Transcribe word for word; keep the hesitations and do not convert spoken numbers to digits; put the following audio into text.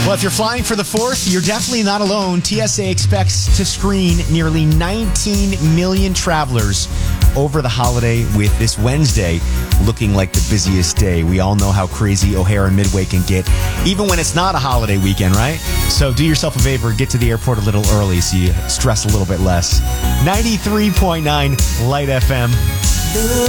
Well, if you're flying for the fourth, you're definitely not alone. T S A expects to screen nearly nineteen million travelers over the holiday, with this Wednesday looking like the busiest day. We all know how crazy O'Hare and Midway can get, even when it's not a holiday weekend, right? So do yourself a favor, get to the airport a little early so you stress a little bit less. ninety-three point nine Light F M.